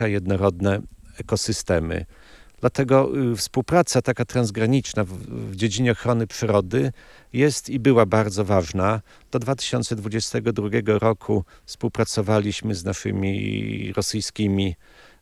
jednorodne ekosystemy. Dlatego współpraca taka transgraniczna w dziedzinie ochrony przyrody jest i była bardzo ważna. Do 2022 roku współpracowaliśmy z naszymi rosyjskimi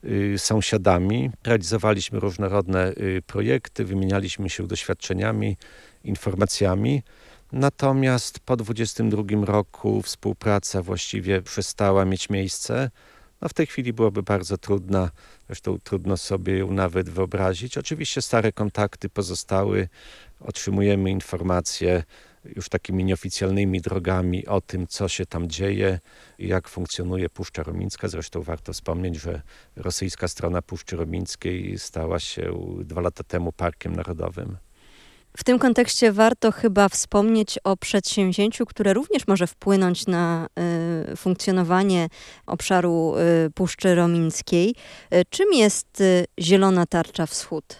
sąsiadami. Realizowaliśmy różnorodne projekty, wymienialiśmy się doświadczeniami, informacjami. Natomiast po 2022 roku współpraca właściwie przestała mieć miejsce. W tej chwili byłoby bardzo trudna, zresztą trudno sobie ją nawet wyobrazić. Oczywiście stare kontakty pozostały, otrzymujemy informacje już takimi nieoficjalnymi drogami o tym, co się tam dzieje, jak funkcjonuje Puszcza Romińska. Zresztą warto wspomnieć, że rosyjska strona Puszczy Romińskiej stała się 2 lata temu Parkiem Narodowym. W tym kontekście warto chyba wspomnieć o przedsięwzięciu, które również może wpłynąć na funkcjonowanie obszaru Puszczy Romińskiej. Czym jest Zielona Tarcza Wschód?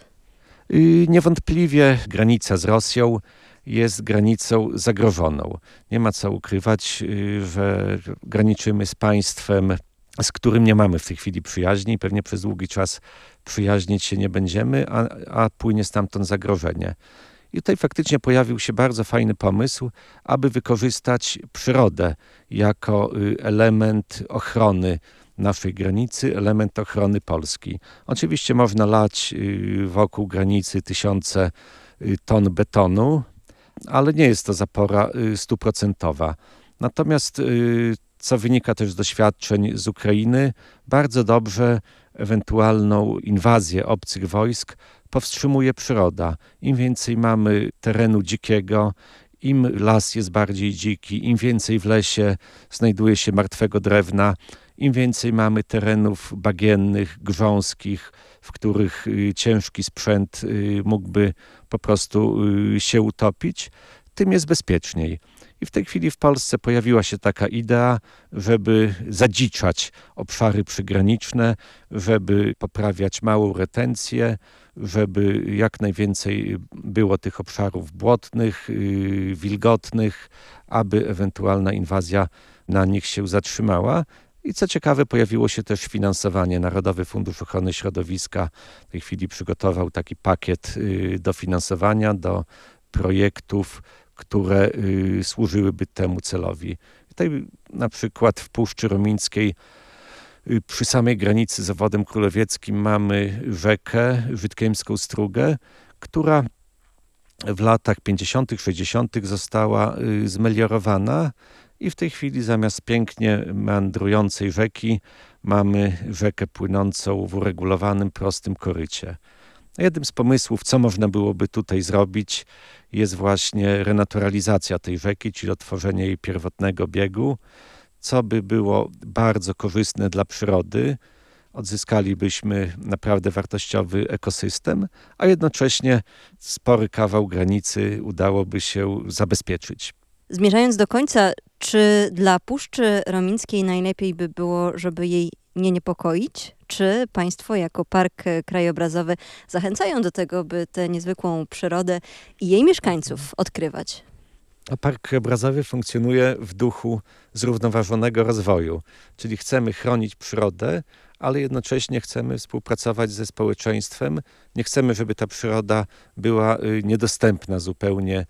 Niewątpliwie granica z Rosją jest granicą zagrożoną. Nie ma co ukrywać, że graniczymy z państwem, z którym nie mamy w tej chwili przyjaźni. Pewnie przez długi czas przyjaźnić się nie będziemy, a płynie stamtąd zagrożenie. I tutaj faktycznie pojawił się bardzo fajny pomysł, aby wykorzystać przyrodę jako element ochrony naszej granicy, element ochrony Polski. Oczywiście można lać wokół granicy 1000 ton betonu, ale nie jest to zapora 100%. Natomiast, co wynika też z doświadczeń z Ukrainy, bardzo dobrze ewentualną inwazję obcych wojsk powstrzymuje przyroda. Im więcej mamy terenu dzikiego, im las jest bardziej dziki, im więcej w lesie znajduje się martwego drewna, im więcej mamy terenów bagiennych, grząskich, w których ciężki sprzęt mógłby po prostu się utopić, tym jest bezpieczniej. I w tej chwili w Polsce pojawiła się taka idea, żeby zadziczać obszary przygraniczne, żeby poprawiać małą retencję, żeby jak najwięcej było tych obszarów błotnych, wilgotnych, aby ewentualna inwazja na nich się zatrzymała. I co ciekawe, pojawiło się też finansowanie. Narodowy Fundusz Ochrony Środowiska w tej chwili przygotował taki pakiet dofinansowania do projektów, które służyłyby temu celowi. Tutaj na przykład w Puszczy Romińskiej przy samej granicy z Obwodem Królewieckim mamy rzekę Żytkiemską Strugę, która w latach 50., 60. została zmeliorowana i w tej chwili zamiast pięknie meandrującej rzeki mamy rzekę płynącą w uregulowanym, prostym korycie. Jednym z pomysłów, co można byłoby tutaj zrobić, jest właśnie renaturalizacja tej rzeki, czyli otworzenie jej pierwotnego biegu, co by było bardzo korzystne dla przyrody. Odzyskalibyśmy naprawdę wartościowy ekosystem, a jednocześnie spory kawał granicy udałoby się zabezpieczyć. Zmierzając do końca, czy dla Puszczy Romińskiej najlepiej by było, żeby jej nie niepokoić? Czy państwo jako park krajobrazowy zachęcają do tego, by tę niezwykłą przyrodę i jej mieszkańców odkrywać? Park krajobrazowy funkcjonuje w duchu zrównoważonego rozwoju, czyli chcemy chronić przyrodę, ale jednocześnie chcemy współpracować ze społeczeństwem. Nie chcemy, żeby ta przyroda była niedostępna zupełnie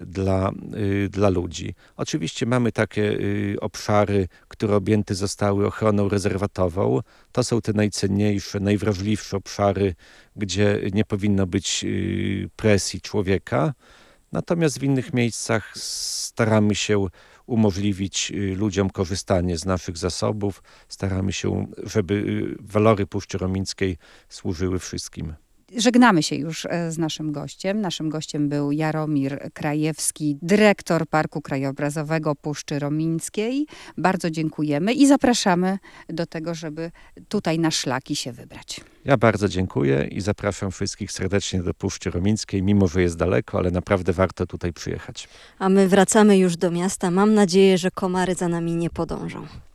dla ludzi. Oczywiście mamy takie obszary, które objęte zostały ochroną rezerwatową. To są te najcenniejsze, najwrażliwsze obszary, gdzie nie powinno być presji człowieka. Natomiast w innych miejscach staramy się umożliwić ludziom korzystanie z naszych zasobów. Staramy się, żeby walory Puszczy Romińskiej służyły wszystkim. Żegnamy się już z naszym gościem. Naszym gościem był Jaromir Krajewski, dyrektor Parku Krajobrazowego Puszczy Romińskiej. Bardzo dziękujemy i zapraszamy do tego, żeby tutaj na szlaki się wybrać. Ja bardzo dziękuję i zapraszam wszystkich serdecznie do Puszczy Romińskiej, mimo że jest daleko, ale naprawdę warto tutaj przyjechać. A my wracamy już do miasta. Mam nadzieję, że komary za nami nie podążą.